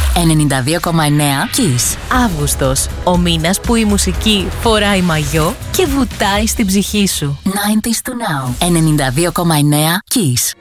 92,9 Kiss. Αύγουστος, ο μήνας που η μουσική φοράει μαγιό και βουτάει στην ψυχή σου. 90s to now. 92,9 Kiss.